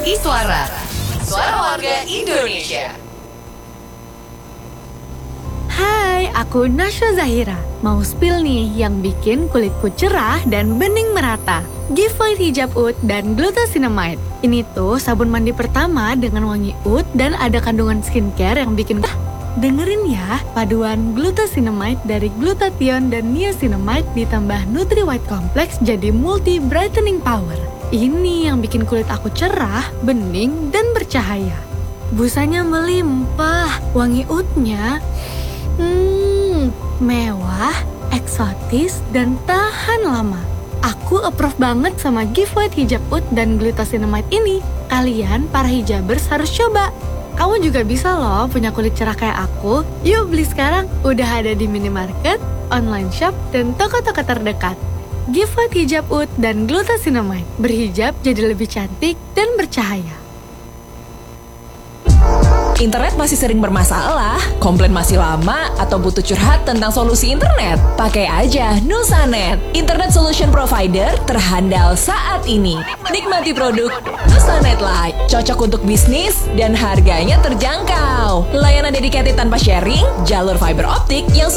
Iswara, suara warga Indonesia. Hai, aku Nasya Zahira. Mau spill nih yang bikin kulitku cerah dan bening merata. Giveaway hijab oud dan glucosinamide. Ini tuh sabun mandi pertama dengan wangi oud dan ada kandungan skincare yang bikin dengerin ya, paduan glucosinamide dari glutathione dan niacinamide ditambah Nutri White Complex jadi multi brightening power. Ini yang bikin kulit aku cerah, bening, dan bercahaya. Busanya melimpah, wangi oudnya mewah, eksotis, dan tahan lama. Aku approve banget sama giveaway hijab oud dan glucosinamide ini. Kalian, para hijabers, harus coba. Kamu juga bisa loh punya kulit cerah kayak aku. Yuk beli sekarang, udah ada di minimarket, online shop, dan toko-toko terdekat. Giveaway hijab oud dan glucosinamide. Berhijab jadi lebih cantik dan bercahaya. Internet masih sering bermasalah, komplain masih lama, atau butuh curhat tentang solusi internet? Pakai aja Nusanet, internet solution provider terhandal saat ini. Nikmati produk Nusanet Lite, cocok untuk bisnis dan harganya terjangkau. Layanan dedicated tanpa sharing, jalur fiber optik yang